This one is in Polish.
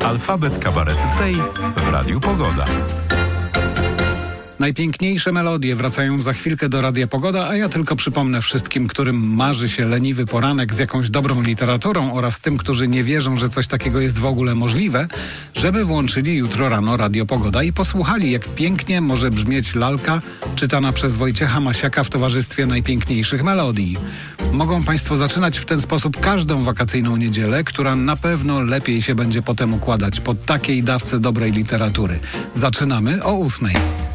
Alfabet kabaretu tej w Radiu Pogoda. Najpiękniejsze melodie wracają za chwilkę do Radia Pogoda, a ja tylko przypomnę wszystkim, którym marzy się leniwy poranek z jakąś dobrą literaturą oraz tym, którzy nie wierzą, że coś takiego jest w ogóle możliwe, żeby włączyli jutro rano Radio Pogoda i posłuchali, jak pięknie może brzmieć lalka czytana przez Wojciecha Masiaka w towarzystwie najpiękniejszych melodii. Mogą Państwo zaczynać w ten sposób każdą wakacyjną niedzielę, która na pewno lepiej się będzie potem układać po takiej dawce dobrej literatury. Zaczynamy o 8:00.